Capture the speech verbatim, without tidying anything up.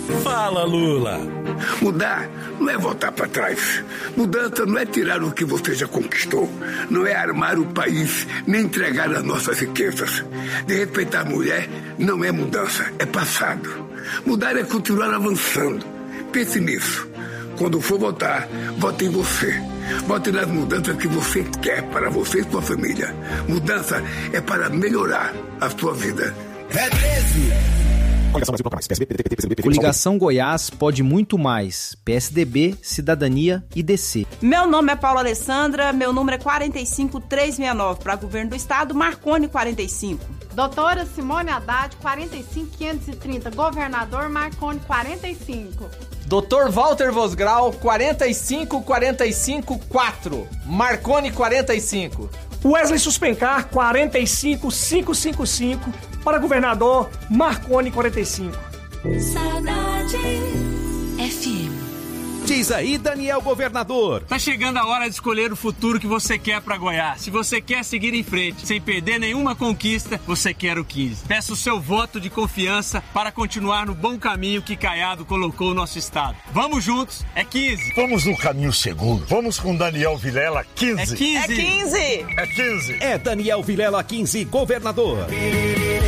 Fala, Lula. Mudar não é voltar para trás. Mudança não é tirar o que você já conquistou. Não é armar o país, nem entregar as nossas riquezas. De respeitar a mulher não é mudança, é passado. Mudar é continuar avançando. Pense nisso. Quando for votar, vote em você. Vote nas mudanças que você quer para você e sua família. Mudança é para melhorar a sua vida. É treze. Coligação Goiás pode muito mais. P S D B, Cidadania e D C. Meu nome é Paula Alessandra, meu número é quatro cinco três seis nove. Para governo do estado, Marconi quarenta e cinco. Doutora Simone Haddad, quarenta e cinco quinhentos e trinta. Governador Marconi quarenta e cinco. doutor Walter Vosgrau, quarenta e cinco quarenta e cinco quatro. Marconi quarenta e cinco. Wesley Suspencar, quarenta e cinco quinhentos e cinquenta e cinco. Para governador, Marconi quarenta e cinco. Saudade F M. Diz aí, Daniel Governador. Tá chegando a hora de escolher o futuro que você quer para Goiás. Se você quer seguir em frente, sem perder nenhuma conquista, você quer o quinze. Peça o seu voto de confiança para continuar no bom caminho que Caiado colocou o nosso estado. Vamos juntos, é quinze. Vamos no caminho seguro. Vamos com Daniel Vilela, quinze. É quinze. É quinze. É quinze. É Daniel Vilela, quinze, governador.